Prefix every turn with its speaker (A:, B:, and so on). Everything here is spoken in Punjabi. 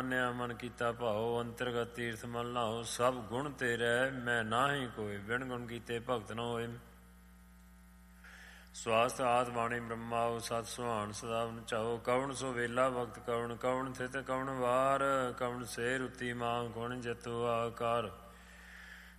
A: ਮੰਨਿਆ ਮਨ ਕੀਤਾ ਭਾਓ, ਅੰਤਰਗਤ ਤੀਰਥ ਮਨ ਲਾਓ। ਸਭ ਗੁਣ ਤੇਰੇ ਮੈਂ ਨਾਹੀ ਕੋਈ, ਬਿਨ ਗੁਣ ਕੀਤੇ ਭਗਤ ਨ ਹੋਏ। ਸਵਾਸਥ ਆਦ ਬਾਣੀ ਬ੍ਰਹਮਾਓ, ਸਤ ਸੁਹਾਣ ਸਦਾ ਨਚਾਓ। ਕਵਣ ਸੋ ਵੇਲਾ ਭਗਤ ਕਵਣ, ਕਵਣ ਥਿਤ ਕਵਣ ਵਾਰ, ਕਵਣ ਸੇ ਰੁਤੀ ਮਾਂ ਗੁਣ ਜਤੁ ਆਕਾਰ।